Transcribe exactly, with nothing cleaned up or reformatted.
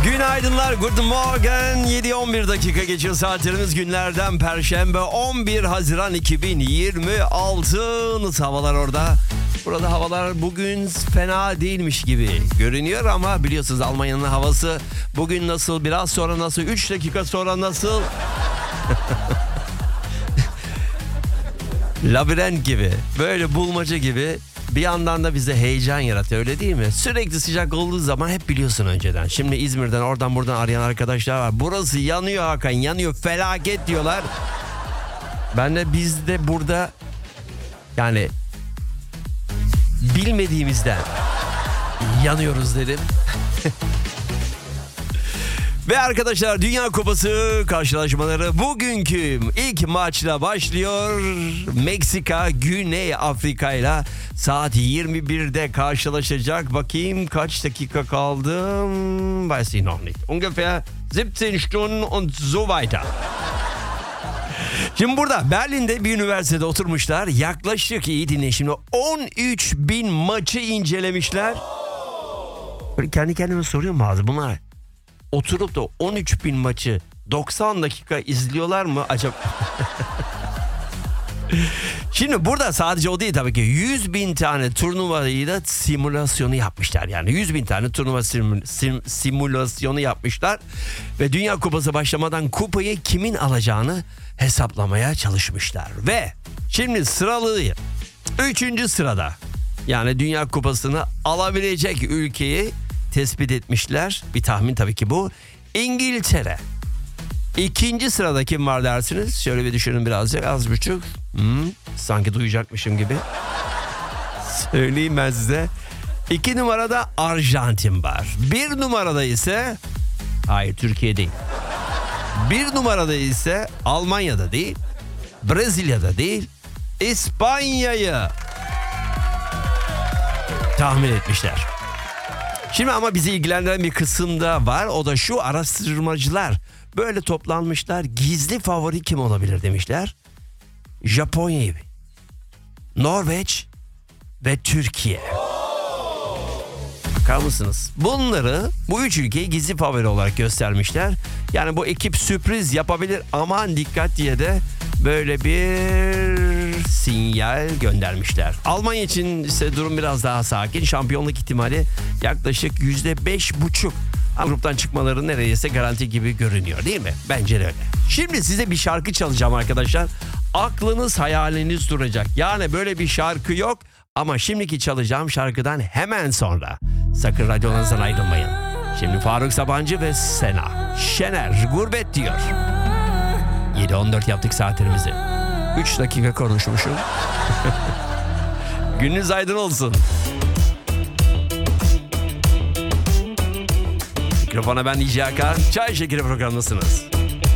Günaydınlar, good morning. yedi on bir dakika geçiyor saatlerimiz, günlerden Perşembe on bir Haziran iki bin yirmi altı. Nasıl havalar orada? Burada havalar bugün fena değilmiş gibi görünüyor ama biliyorsunuz Almanya'nın havası bugün nasıl, biraz sonra nasıl, üç dakika sonra nasıl? Labirent gibi, böyle bulmaca gibi. Bir yandan da bize heyecan yaratıyor, öyle değil mi? Sürekli sıcak olduğu zaman hep biliyorsun önceden. Şimdi İzmir'den oradan buradan arayan arkadaşlar var. Burası yanıyor Hakan, yanıyor, felaket diyorlar. Ben de biz de burada yani bilmediğimizden yanıyoruz dedim. Ve arkadaşlar, Dünya Kupası karşılaşmaları bugünkü ilk maçla başlıyor. Meksika Güney Afrika ile saat yirmi birde karşılaşacak. Bakayım kaç dakika kaldı? Weiß ich noch nicht. Ungefähr siebzehn Stunden und so weiter. Şimdi burada Berlin'de bir üniversitede oturmuşlar. Yaklaşık, iyi dinleyin şimdi, on üç bin maçı incelemişler. Böyle kendi kendime soruyorum bazı bunlar. Oturup da on üç bin maçı doksan dakika izliyorlar mı acaba? Şimdi burada sadece o değil tabii ki. yüz bin tane turnuvayı da simülasyonu yapmışlar. Yani yüz bin tane turnuva sim, sim, simülasyonu yapmışlar. Ve Dünya Kupası başlamadan kupayı kimin alacağını hesaplamaya çalışmışlar. Ve şimdi sıralığı üçüncü sırada. Yani Dünya Kupası'nı alabilecek ülkeyi tespit etmişler. Bir tahmin tabii ki bu. İngiltere. İkinci sırada kim var dersiniz? Şöyle bir düşünün birazcık, az buçuk. Hmm, sanki duyacakmışım gibi. Söyleyeyim ben size. İki numarada Arjantin var. Bir numarada ise, hayır Türkiye değil. Bir numarada ise Almanya'da değil, Brezilya'da değil, İspanya'yı tahmin etmişler. Şimdi ama bizi ilgilendiren bir kısım da var. O da şu: araştırmacılar böyle toplanmışlar. Gizli favori kim olabilir demişler. Japonya, Norveç ve Türkiye. Bakar mısınız? Bunları, bu üç ülkeyi gizli favori olarak göstermişler. Yani bu ekip sürpriz yapabilir, aman dikkat diye de böyle bir sinyal göndermişler. Almanya için ise durum biraz daha sakin. Şampiyonluk ihtimali yaklaşık yüzde beş buçuk. Gruptan çıkmaları neredeyse garanti gibi görünüyor, değil mi? Bence de öyle. Şimdi size bir şarkı çalacağım arkadaşlar. Aklınız hayaliniz duracak. Yani böyle bir şarkı yok. Ama şimdiki çalacağım şarkıdan hemen sonra sakın radyolarınızdan ayrılmayın. Şimdi Faruk Sabancı ve Sena Şener Gurbet diyor. yedi on dört yaptık saatlerimizi. üç dakika konuşmuşum. Gününüz aydın olsun. Mikrofona ben D J Hakan. Çay Şekeri programındasınız.